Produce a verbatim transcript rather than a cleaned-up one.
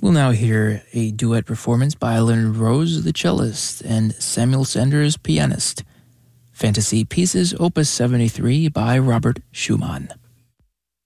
We'll now hear a duet performance by Leonard Rose, the cellist, and Samuel Sanders, pianist. Fantasy Pieces, Opus seventy-three by Robert Schumann.